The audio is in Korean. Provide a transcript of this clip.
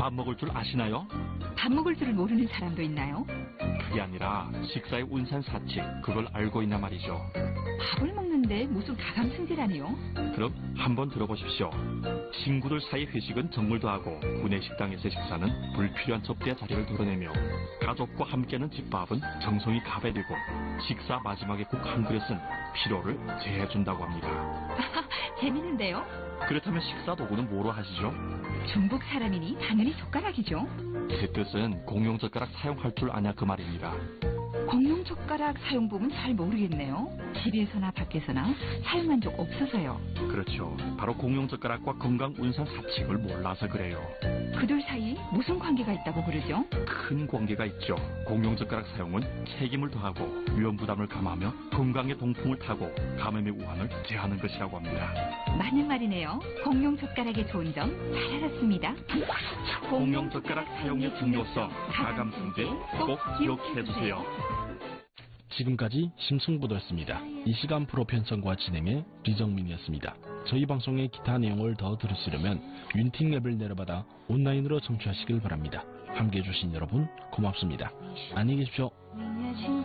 밥 먹을 줄 아시나요? 밥 먹을 줄을 모르는 사람도 있나요? 그게 아니라 식사의 운산사칙, 그걸 알고 있나 말이죠. 밥을 먹는데 무슨 가감승지라니요? 그럼 한번 들어보십시오. 친구들 사이 회식은 정물도 하고 구내식당에서의 식사는 불필요한 접대 자리를 드러내며 가족과 함께하는 집밥은 정성이 가배되고 식사 마지막에 국 한 그릇은 피로를 제해준다고 합니다. 재밌는데요? 그렇다면 식사 도구는 뭐로 하시죠? 중국 사람이니 당연히 젓가락이죠. 그 뜻은 공용 젓가락 사용할 줄 아냐 그 말입니다. 공용 젓가락 사용법은 잘 모르겠네요. 집에서나 밖에서나 사용한 적 없어서요. 그렇죠. 바로 공용 젓가락과 건강 운산 사칙을 몰라서 그래요. 그들 사이 무슨 관계가 있다고 그러죠? 큰 관계가 있죠. 공용 젓가락 사용은 책임을 더하고 위험 부담을 감하며 건강의 동풍을 타고 감염의 우환을 제하는 것이라고 합니다. 맞는 말이네요. 공용 젓가락의 좋은 점 잘 알았습니다. 공용 젓가락 사용의 중요성, 가감승제 꼭 기억해두세요. 지금까지 심승부도였습니다. 이 시간 프로 편성과 진행의 리정민이었습니다. 저희 방송의 기타 내용을 더 들으시려면 윈팅 앱을 내려받아 온라인으로 청취하시길 바랍니다. 함께해 주신 여러분 고맙습니다. 안녕히 계십시오.